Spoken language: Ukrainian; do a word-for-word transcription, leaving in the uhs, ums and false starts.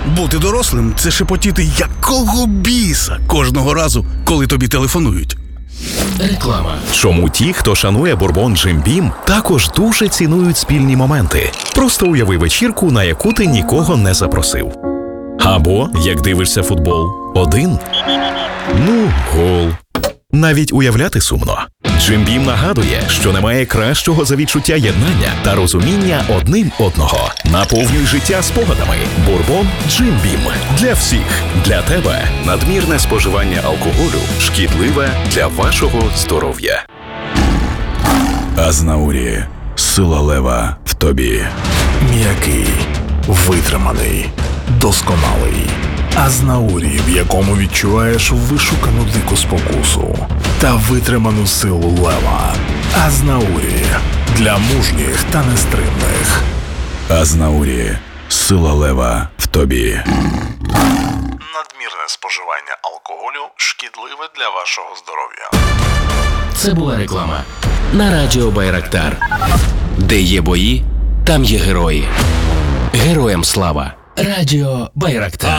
Бути дорослим – це шепотіти якого біса кожного разу, коли тобі телефонують. Реклама. Чому ті, хто шанує бурбон Джим Бім, також дуже цінують спільні моменти. Просто уяви вечірку, на яку ти нікого не запросив. Або, як дивишся футбол, один. Ну, гол. Навіть уявляти сумно. Джим Бім нагадує, що немає кращого за відчуття єднання та розуміння одним одного. Наповнюй життя спогадами. Бурбон Джим Бім. Для всіх. Для тебе. Надмірне споживання алкоголю шкідливе для вашого здоров'я. Азнаурі. Сила лева в тобі. М'який, витриманий, досконалий. Азнаурі, в якому відчуваєш вишукану дику спокусу та витриману силу лева. Азнаурі. Для мужніх та нестримних. Азнаурі. Сила лева в тобі. Надмірне споживання алкоголю шкідливе для вашого здоров'я. Це була реклама на радіо Байрактар. Де є бої, там є герої. Героям слава. Радіо Байрактар.